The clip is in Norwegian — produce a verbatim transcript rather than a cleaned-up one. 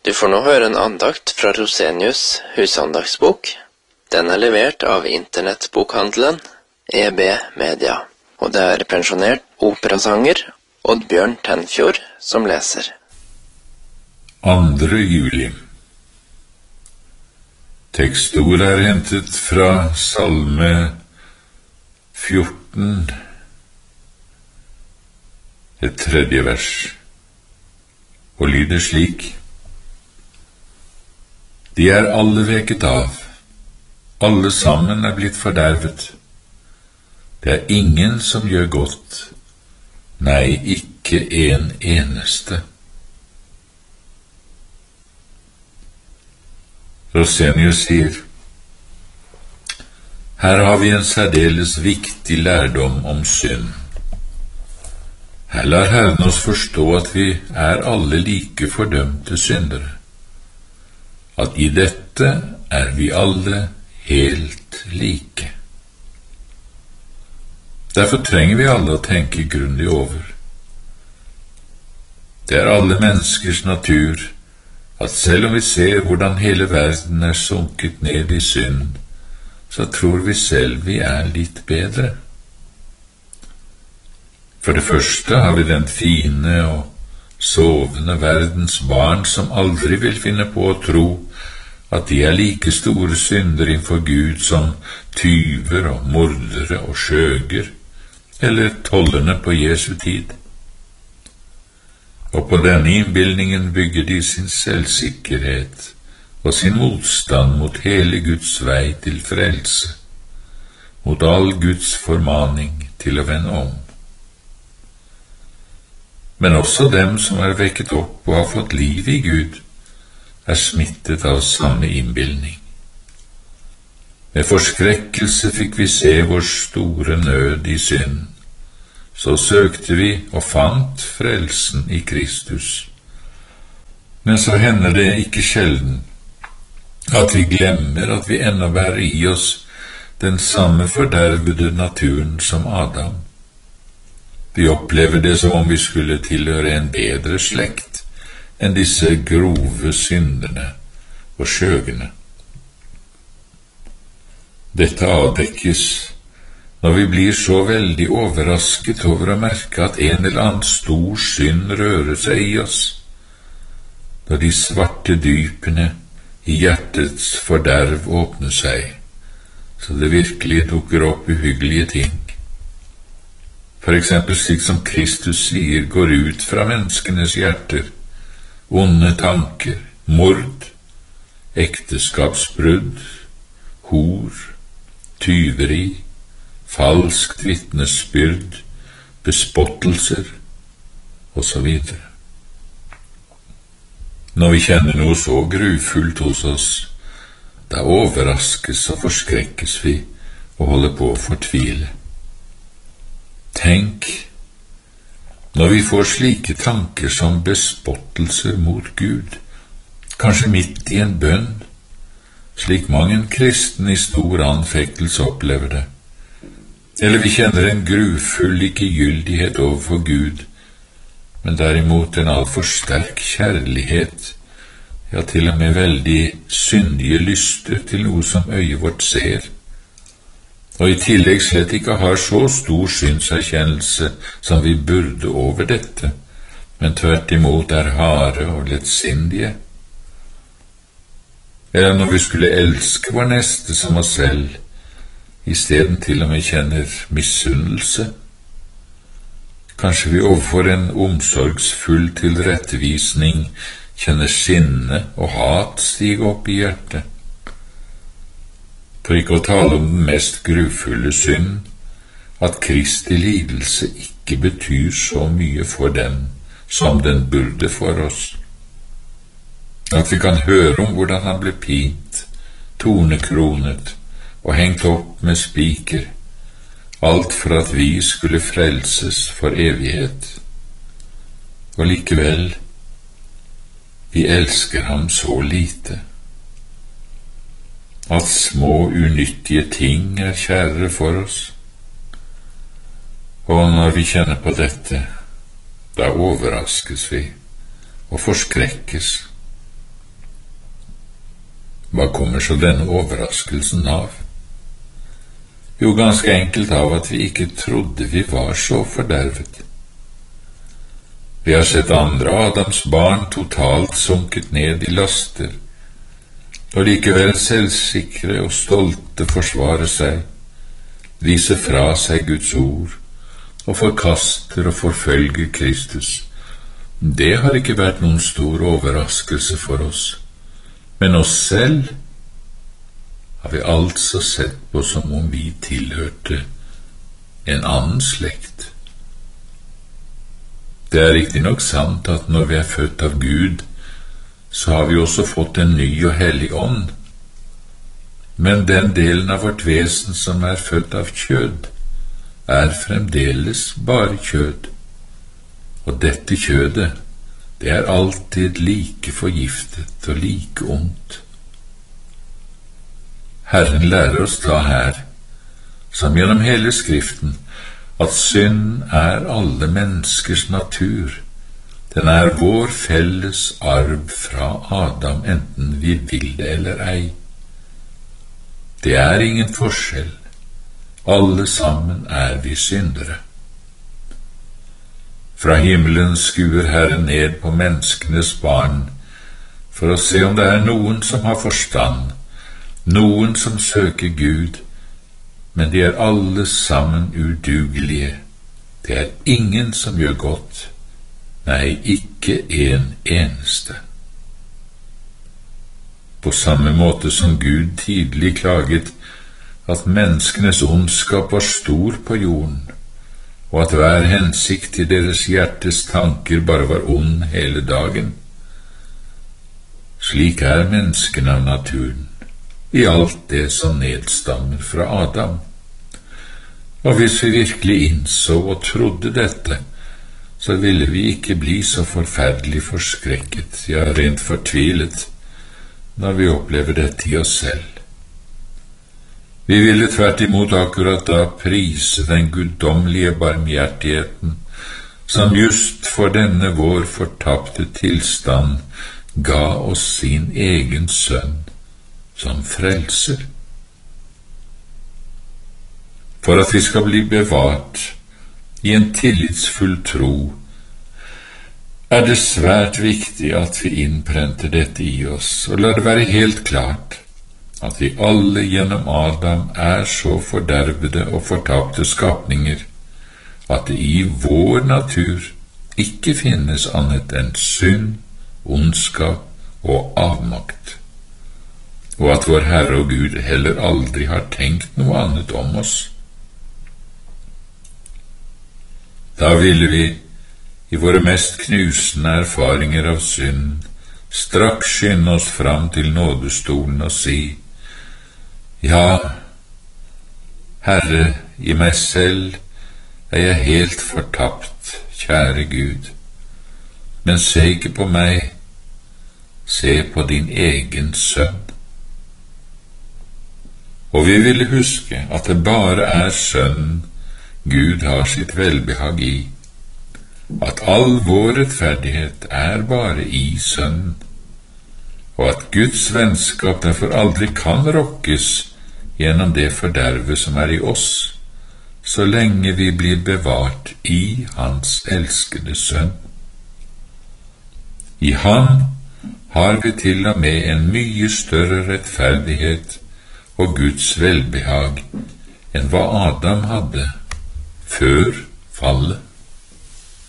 Du får nå høre en andakt fra Rosenius husandagsbok. Den er levert av internettbokhandelen E B Media, og det er pensjonert operasanger Oddbjørn Tenfjord som leser. andre juli. Tekstord er hentet fra Salme fjorten, et tredje vers, og lyder slik: De er alle veket av, alle sammen er blitt fordervet. Det er ingen som gjør godt, nei, ikke en eneste. Rosenius sier: Her har vi en særdeles viktig lærdom om synd. Her lar Herren oss forstå at vi er alle like fordømte syndere, at i dette er vi alle helt like. Derfor trenger vi alle å tenke grundig over. Det er alle menneskers natur at selv om vi ser hvordan hele verden er sunket ned i synd, så tror vi selv vi er litt bedre. For det første har vi den fine og sovende verdens barn som aldri vil finne på å tro at de er like store synder innfor Gud som tyver og mordere og skjøger, eller tollerne på Jesu tid. Og på denne innbildningen bygger de sin selvsikkerhet og sin motstand mot hele Guds vei til frelse, mot all Guds formaning til å vende om. Men også dem som er vekket opp og har fått liv i Gud, er smittet av samme innbildning. Med forskrekkelse fikk vi se vår store nød i synd. Så søkte vi og fant frelsen i Kristus. Men så hender det ikke sjelden at vi glemmer at vi ennå bærer i oss den samme fordervede naturen som Adam. Vi opplever det som om vi skulle tilhøre en bedre slekt enn disse grove synderne og skjøgene. Dette avdekkes når vi blir så veldig overrasket over å merke at en eller annen stor synd rører seg i oss, når de svarte dypene i hjertets forderv åpner seg, så det virkelig dukker opp uhyggelige ting. For eksempel slik som Kristus sier går ut fra menneskenes hjerter: onde tanker, mord, ekteskapsbrudd, hor, tyveri, falskt vitnesbyrd, bespottelser, og så videre. Når vi kjenner noe så grufullt hos oss, da overraskes og forskrekkes vi og holder på å fortvile. Tenk, når vi får slike tanker som bespottelser mot Gud, kanskje midt i en bønn, slik mange kristne i stor anfektelse opplever det, eller vi kjenner en grufull likegyldighet overfor Gud, men derimot en altfor sterk kjærlighet, ja, til og med veldig syndige lyster til noe som øyet vårt ser, og i tillegg slett ikke har så stor synserkjennelse som vi burde over dette, men tvert imot er harde og lettsindige. Eller når vi skulle elske vår neste som oss selv, i stedet til og med kjenner misunnelse. Kanskje vi overfor en omsorgsfull tilrettevisning kjenner sinne og hat stige opp i hjertet. For ikke å tale om den mest grufulle synd, at Kristi lidelse ikke betyr så mye for dem som den burde for oss. At vi kan høre om hvordan han ble pint, tornekronet og hengt opp med spiker, alt for at vi skulle frelses for evighet. Og likevel, vi elsker ham så lite. At små unyttige ting er kjærere for oss. Og når vi kjenner på dette, da overraskes vi og forskrekkes. Hva kommer så denne overraskelsen av? Jo, ganske enkelt av at vi ikke trodde vi var så fordervet. Vi har sett andre Adams barn totalt sunket ned i laster, og likevel selvsikre og stolte forsvare seg, vise fra seg Guds ord, og forkaster og forfølger Kristus. Det har ikke vært noen stor overraskelse for oss, men oss selv har vi altså sett på som om vi tilhørte en annen slekt. Det er riktig nok sant at når vi er født av Gud, så har vi også fått en ny og hellig ånd, men den delen av vårt vesen som er født av kjød, er fremdeles bare kjød, og dette kjødet, det er alltid like forgiftet og like ondt. Herren lærer oss da her, som gjennom hele Skriften, at synd er alle menneskers natur. Den er vår felles arv fra Adam, enten vi vil det eller ei. Det er ingen forskjell. Alle sammen er vi syndere. Fra himmelen skuer Herren ned på menneskenes barn, for å se om det er noen som har forstand, noen som søker Gud, men de er alle sammen udugelige. Det er ingen som gjør godt, nei, ikke en eneste. På samme måte som Gud tidlig klaget at menneskenes ondskap var stor på jorden, og at hver hensikt i deres hjertes tanker bare var ond hele dagen. Slik er menneskene av naturen, i alt det som nedstammer fra Adam. Og hvis vi virkelig innså og trodde dette, så ville vi ikke bli så forferdelig forskrekket, ja, rent fortvilet, når vi opplever dette i oss selv. Vi ville tvert imot akkurat da prise den guddommelige barmhjertigheten, som just for denne vår fortapte tilstand ga oss sin egen sønn som frelser. For at vi skal bli bevart i en tillitsfull tro, er det svært viktig at vi innprenter dette i oss, og la det være helt klart at vi alle gjennom Adam er så fordervede og fortapte skapninger, at det i vår natur ikke finnes annet enn synd, ondskap og avmakt, og at vår Herre og Gud heller aldri har tenkt noe annet om oss. Da ville vi, i våre mest knusende erfaringer av synd, straks skynde oss fram til nådestolen og si: Ja, Herre, i meg selv er jeg helt fortapt, kjære Gud, men se ikke på meg, se på din egen sønn. Og vi ville huske at det bare er sønnen Gud har sitt velbehag i, at all vår rettferdighet er bare i sønnen, og at Guds vennskap derfor aldri kan rokkes gjennom det forderve som er i oss, så lenge vi blir bevart i hans elskede sønn. I ham har vi til og med en mye større rettferdighet og Guds velbehag enn hva Adam hadde før fallet.